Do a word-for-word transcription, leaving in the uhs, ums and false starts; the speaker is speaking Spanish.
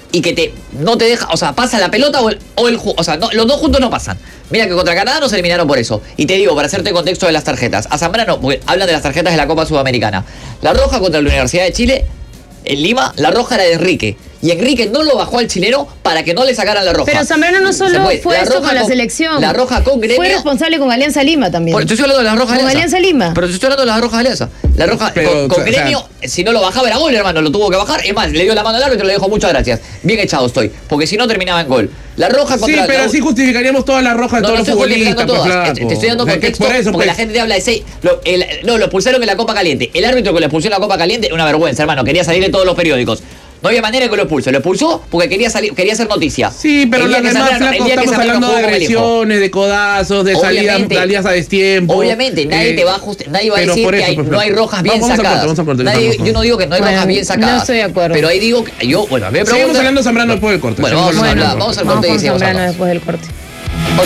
y que te no te deja, o sea, pasa la pelota o el, o el o sea, no, los dos juntos no pasan. Mira que contra Canadá nos eliminaron por eso. Y te digo, para hacerte contexto de las tarjetas, a Zambrano, porque hablan de las tarjetas de la Copa Sudamericana. La roja contra la Universidad de Chile, en Lima, la roja era de Enrique. Y Enrique no lo bajó al chileno para que no le sacaran la roja. Pero Zambrano no solo fue, fue esto con la con, selección. La roja con Gremio. Fue responsable con Alianza Lima también. Por, estoy hablando de las rojas Alianza. Con Alianza Lima. Pero estoy hablando de las rojas de Alianza. La roja pero, con, con o sea, Gremio, si no lo bajaba era gol, hermano. Lo tuvo que bajar. Es más, le dio la mano al árbitro y le dijo muchas gracias. Bien echado estoy. Porque si no terminaba en gol. La roja contra... Sí, pero así justificaríamos todas las rojas de no, todos no los futbolistas. Todas. Te estoy dando contexto eso, porque pues. La gente te habla de seis... Lo, el, no, lo expulsaron en la Copa Caliente. El árbitro que lo expulsó en la Copa Caliente es una vergüenza, hermano. Quería salir en todos los periódicos. No había manera que lo expulse. Lo expulsó porque quería salir, quería hacer noticia. Sí, pero la demás, flaco, estamos hablando de agresiones, de codazos, de salidas, salidas a destiempo. Obviamente, nadie eh, te va a just... nadie va a decir eso, que hay, pues, no hay rojas bien vamos sacadas. Corte, corte, nadie, yo no digo que no hay bueno, rojas bien sacadas. No estoy de acuerdo. Pero ahí digo que yo, bueno, a mí me preguntan... Seguimos hablando de Zambrano después del corte. Bueno, vamos, bueno, vamos al corte y Zambrano después del corte.